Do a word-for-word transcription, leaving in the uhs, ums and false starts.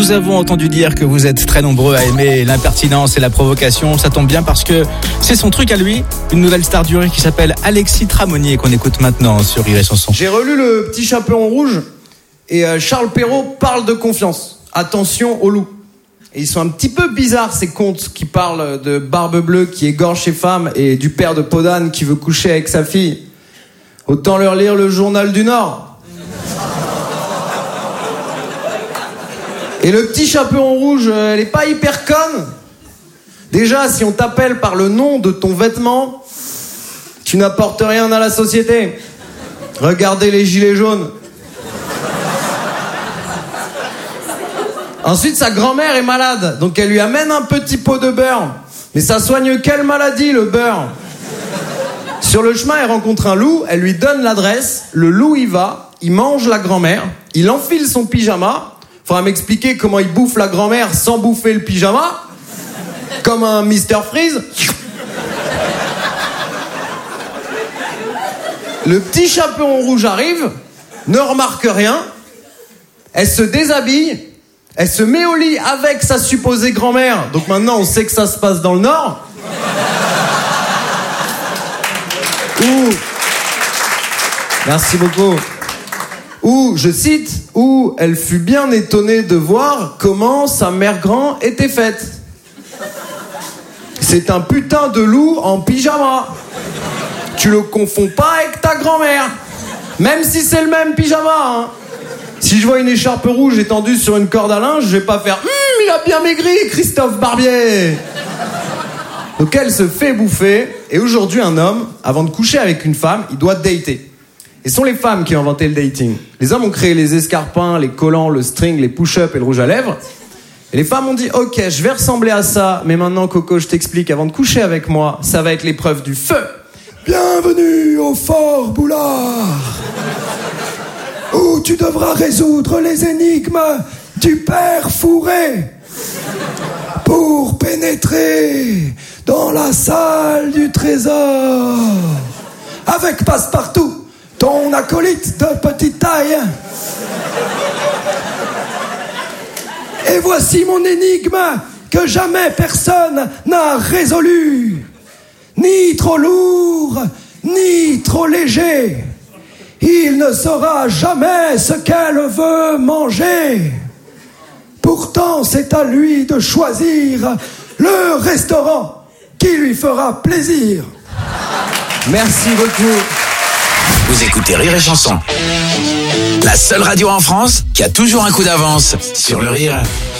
Nous avons entendu dire que vous êtes très nombreux à aimer l'impertinence et la provocation. Ça tombe bien parce que c'est son truc à lui. Une nouvelle star du rire qui s'appelle Alexis Tramonier qu'on écoute maintenant sur Rire et Chanson. J'ai relu Le Petit Chaperon Rouge et Charles Perrault parle de confiance. Attention aux loups. Et ils sont un petit peu bizarres ces contes qui parlent de Barbe Bleue qui égorge ses femmes et du père de Podane qui veut coucher avec sa fille. Autant leur lire le Journal du Nord. Et le Petit Chaperon Rouge, elle est pas hyper conne. Déjà, si on t'appelle par le nom de ton vêtement, tu n'apportes rien à la société. Regardez les gilets jaunes. Ensuite, sa grand-mère est malade, donc elle lui amène un petit pot de beurre. Mais ça soigne quelle maladie, le beurre ? Sur le chemin, elle rencontre un loup, elle lui donne l'adresse, le loup y va, il mange la grand-mère, il enfile son pyjama. Faudra m'expliquer comment il bouffe la grand-mère sans bouffer le pyjama. Comme un mister Freeze. Le Petit Chaperon Rouge arrive, ne remarque rien. Elle se déshabille, elle se met au lit avec sa supposée grand-mère. Donc maintenant, on sait que ça se passe dans le Nord. Ouh. Merci beaucoup. Où, je cite, où elle fut bien étonnée de voir comment sa mère grand était faite. C'est un putain de loup en pyjama. Tu le confonds pas avec ta grand-mère. Même si c'est le même pyjama, hein. Si je vois une écharpe rouge étendue sur une corde à linge, je vais pas faire hum, il a bien maigri, Christophe Barbier. Donc elle se fait bouffer. Et aujourd'hui, un homme, avant de coucher avec une femme, il doit dater. Et ce sont les femmes qui ont inventé le dating. Les hommes ont créé les escarpins, les collants, le string, les push-ups et le rouge à lèvres. Et les femmes ont dit, ok, je vais ressembler à ça, mais maintenant, Coco, je t'explique, avant de coucher avec moi, ça va être l'épreuve du feu. Bienvenue au Fort Boulard, où tu devras résoudre les énigmes du père Fourré pour pénétrer dans la salle du trésor avec Passepartout, ton acolyte de petite taille. Et voici mon énigme que jamais personne n'a résolue. Ni trop lourd, ni trop léger. Il ne saura jamais ce qu'elle veut manger. Pourtant, c'est à lui de choisir le restaurant qui lui fera plaisir. Merci beaucoup. Vous écoutez Rire et Chanson, la seule radio en France qui a toujours un coup d'avance sur le rire.